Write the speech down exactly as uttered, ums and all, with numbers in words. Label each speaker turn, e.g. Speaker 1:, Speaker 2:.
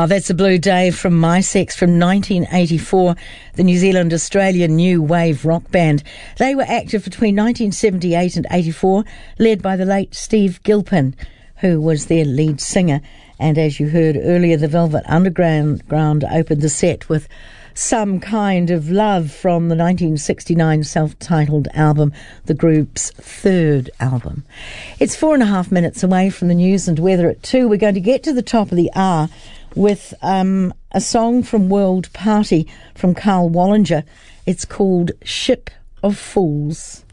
Speaker 1: Oh, that's a Blue Day from My Sex from nineteen eighty-four, the New Zealand-Australian new wave rock band. They were active between nineteen seventy-eight and eighty-four, led by the late Steve Gilpin, who was their lead singer. And as you heard earlier, the Velvet Underground ground opened the set with Some Kind of Love from the nineteen sixty-nine self-titled album, the group's third album. It's four and a half minutes away from the news and weather at two. We're going to get to the top of the hour with um, a song from World Party from Carl Wallinger. It's called Ship of Fools.